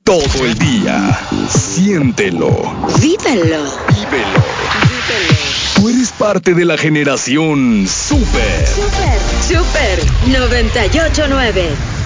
todo el día. Siéntelo. Vívelo. Vívelo. Tú eres parte de la generación Super. Super 98.9.